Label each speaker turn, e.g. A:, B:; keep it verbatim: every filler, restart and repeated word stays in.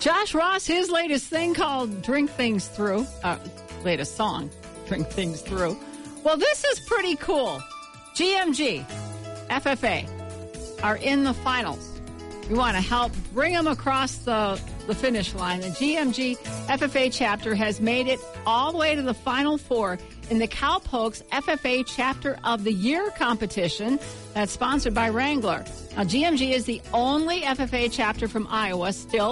A: Josh Ross, his latest thing called Drink Things Through, uh, latest song, Drink Things Through. Well, this is pretty cool. G M G, F F A are in the finals. We want to help bring them across the, the finish line. The G M G F F A chapter has made it all the way to the Final Four in the Cowpokes F F A Chapter of the Year competition that's sponsored by Wrangler. Now, G M G is the only F F A chapter from Iowa still